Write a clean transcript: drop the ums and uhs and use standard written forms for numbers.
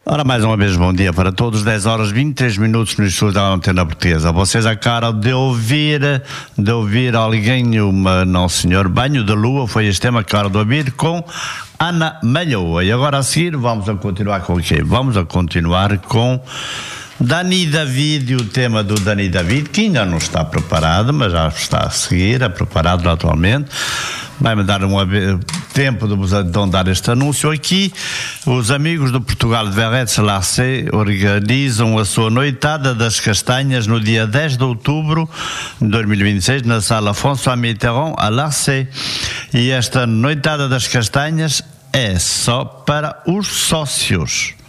Ora, mais uma vez, bom dia para todos. 10 horas 23 minutos no estúdio da Antena Portuguesa. Vocês acabaram de ouvir alguém, Nosso Senhor, Banho de Lua, foi este tema que acabaram de ouvir com Ana Malhoa. E agora a seguir vamos a continuar com o quê? Vamos a continuar com Dani David e o tema do Dani David, que ainda não está preparado, mas já está a seguir, é preparado atualmente. Vai-me dar tempo de vos arredondar este anúncio aqui. Os amigos do Portugal de Verrets-Larcé organizam a sua Noitada das Castanhas no dia 10 de outubro de 2026 na Sala François Mitterrand, a Larcé. E esta Noitada das Castanhas é só para os sócios.